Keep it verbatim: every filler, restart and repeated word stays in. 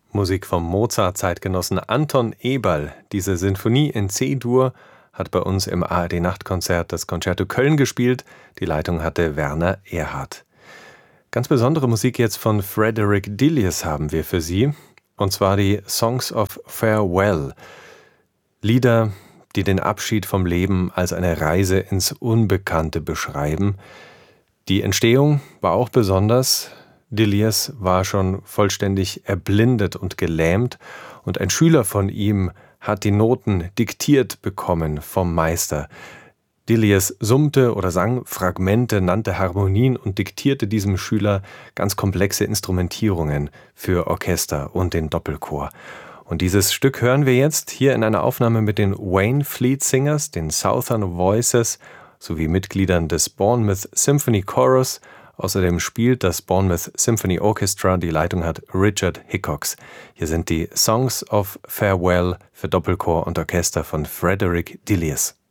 Musik vom Mozart-Zeitgenossen Anton Eberl. Diese Sinfonie in C-Dur hat bei uns im A R D-Nachtkonzert das Concerto Köln gespielt. Die Leitung hatte Werner Erhardt. Ganz besondere Musik jetzt von Frederick Dillies haben wir für Sie. Und zwar die Songs of Farewell. Lieder, die den Abschied vom Leben als eine Reise ins Unbekannte beschreiben. Die Entstehung war auch besonders. Dillies war schon vollständig erblindet und gelähmt und ein Schüler von ihm hat die Noten diktiert bekommen vom Meister. Dillies summte oder sang Fragmente, nannte Harmonien und diktierte diesem Schüler ganz komplexe Instrumentierungen für Orchester und den Doppelchor. Und dieses Stück hören wir jetzt hier in einer Aufnahme mit den Wayne Fleet Singers, den Southern Voices sowie Mitgliedern des Bournemouth Symphony Chorus. Außerdem spielt das Bournemouth Symphony Orchestra, die Leitung hat Richard Hickox. Hier sind die Songs of Farewell für Doppelchor und Orchester von Frederick Dillies.